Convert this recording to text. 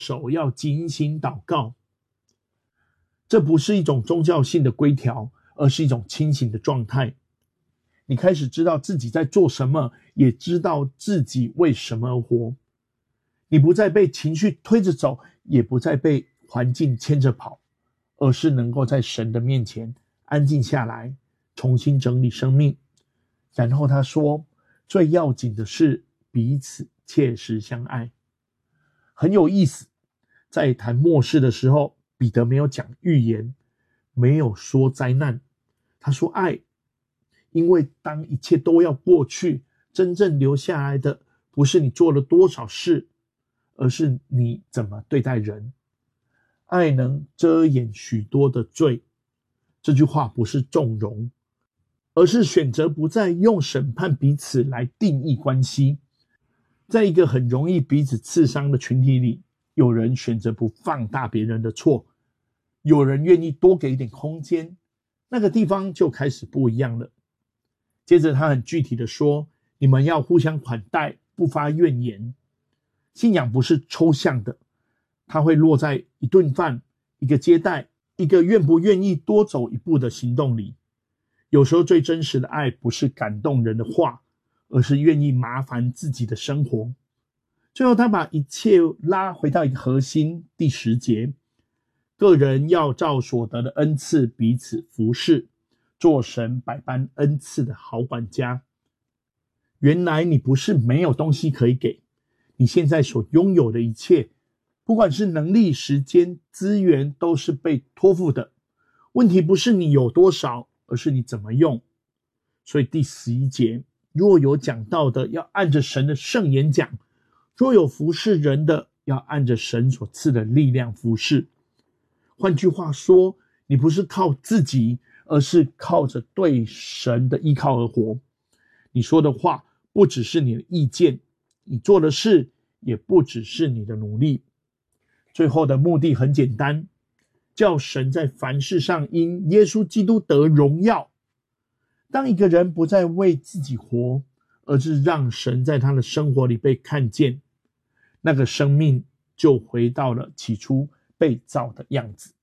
手要警醒祷告。这不是一种宗教性的规条，而是一种清醒的状态。你开始知道自己在做什么，也知道自己为什么而活。你不再被情绪推着走，也不再被环境牵着跑，而是能够在神的面前安静下来，重新整理生命。然后他说，最要紧的是彼此切实相爱。很有意思，在谈末世的时候，彼得没有讲预言，没有说灾难，他说爱。因为当一切都要过去，真正留下来的不是你做了多少事，而是你怎么对待人。爱能遮掩许多的罪。这句话不是纵容，而是选择不再用审判彼此来定义关系。在一个很容易彼此刺伤的群体里，有人选择不放大别人的错，有人愿意多给一点空间，那个地方就开始不一样了。接着他很具体的说，你们要互相款待，不发怨言。信仰不是抽象的，它会落在一顿饭、一个接待、一个愿不愿意多走一步的行动里。有时候最真实的爱不是感动人的话，而是愿意麻烦自己的生活。最后他把一切拉回到一个核心，第10节，个人要照所得的恩赐彼此服侍，做神百般恩赐的好管家。原来你不是没有东西可以给，你现在所拥有的一切，不管是能力、时间、资源，都是被托付的。问题不是你有多少，而是你怎么用。所以第11节，若有讲道的，要按着神的圣言讲；若有服侍人的，要按着神所赐的力量服侍。换句话说，你不是靠自己，而是靠着对神的依靠而活。你说的话不只是你的意见，你做的事也不只是你的努力。最后的目的很简单，叫神在凡事上因耶稣基督得荣耀。当一个人不再为自己活，而是让神在他的生活里被看见，那个生命就回到了起初被造的样子。